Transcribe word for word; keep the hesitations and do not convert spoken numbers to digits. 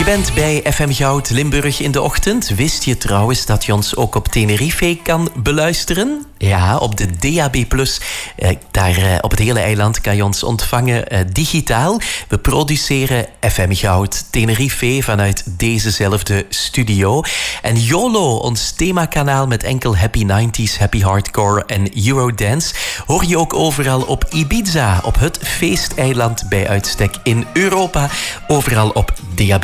Je bent bij F M Goud Limburg in de ochtend. Wist je trouwens dat je ons ook op Tenerife kan beluisteren? Ja, op de D A B plus. Eh, daar eh, op het hele eiland kan je ons ontvangen eh, digitaal. We produceren F M Goud Tenerife vanuit dezezelfde studio. En YOLO, ons themakanaal met enkel happy nineties, happy hardcore en Eurodance, hoor je ook overal op Ibiza, op het feesteiland bij uitstek in Europa. Overal op D A B